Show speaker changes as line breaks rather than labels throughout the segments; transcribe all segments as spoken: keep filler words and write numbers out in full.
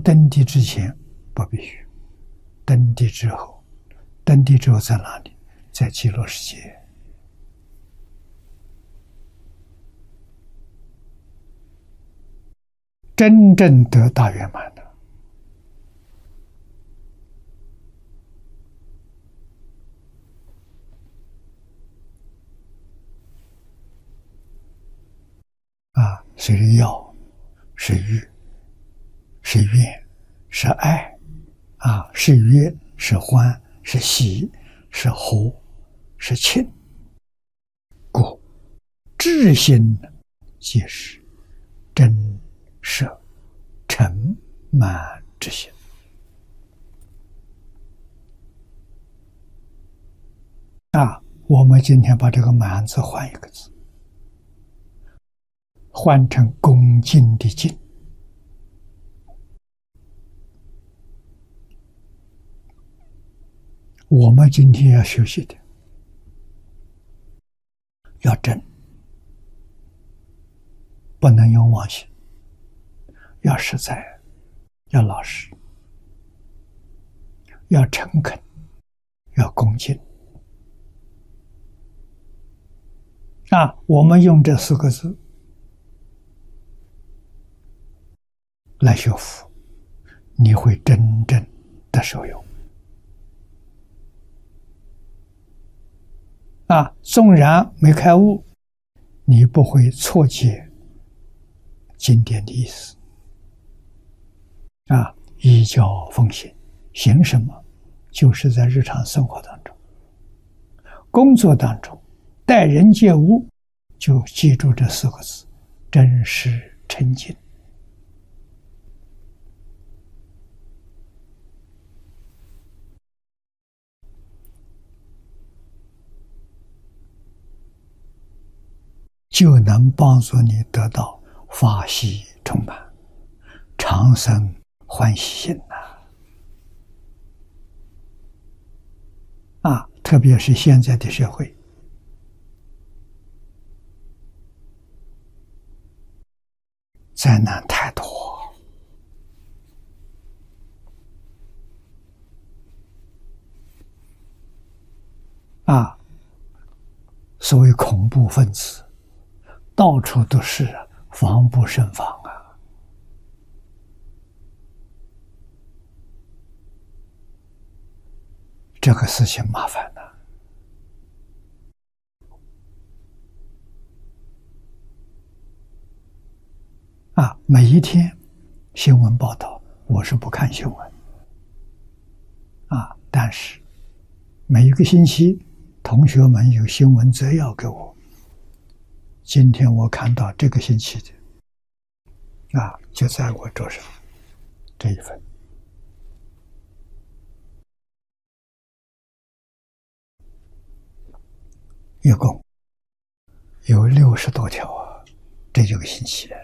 登地之前不必须，登地之后，登地之后在哪里？在极乐世界。真正得大圆满的，啊，是要，是欲，是愿，是爱，啊，是悦，是欢，是喜，是和，是亲。故至心即是真实成满之心。啊，我们今天把这个满字换一个字，换成恭敬的敬。我们今天要学习的，要真，不能用妄心，要实在，要老实，要诚恳，要恭敬。啊，我们用这四个字来学佛，你会真正的受用。啊，纵然没开悟，你不会错解经典的意思。啊，依教奉行，行什么？就是在日常生活当中、工作当中、待人接物，就记住这四个字：真实诚敬。就能帮助你得到法喜充满、长生欢喜心呐！啊，特别是现在的社会，灾难太多啊！所谓恐怖分子，到处都是啊，防不胜防啊！这个事情麻烦了啊！每一天新闻报道，我是不看新闻啊，但是每一个星期，同学们有新闻摘要给我。今天我看到这个星期的，啊，就在我桌上这一份，一共有六十多条啊，这一个星期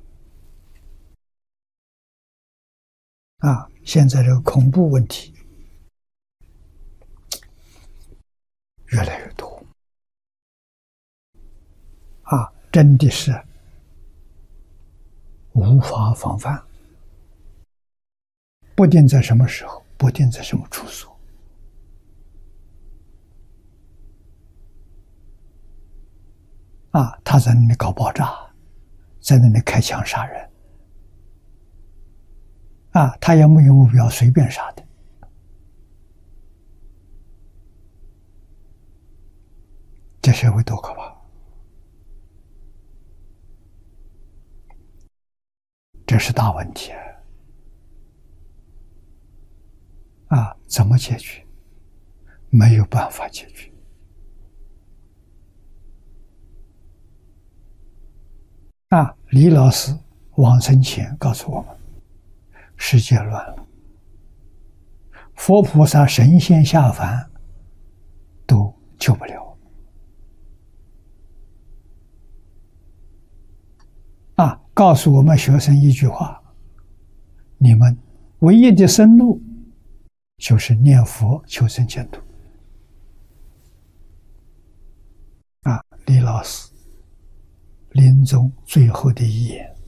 啊，现在这个恐怖问题越来越多。啊，真的是无法防范，不定在什么时候，不定在什么处所。啊，他在那里搞爆炸，在那里开枪杀人。啊，他也没有目标，随便杀的。这社会多可怕！这是大问题啊！怎么解决？没有办法解决啊！李老师往生前告诉我们：世界乱了，佛菩萨、神仙下凡都救不了啊！告诉我们学生一句话：你们唯一的生路就是念佛求生净土。啊，李老师临终最后的遗言